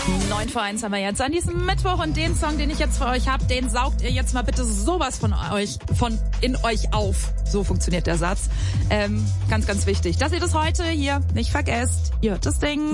9:01 haben wir jetzt an diesem Mittwoch und den Song, den ich jetzt für euch habe, den saugt ihr jetzt mal bitte sowas von in euch auf. So funktioniert der Satz. Ganz, ganz wichtig, dass ihr das heute hier nicht vergesst. Ihr hört das Ding.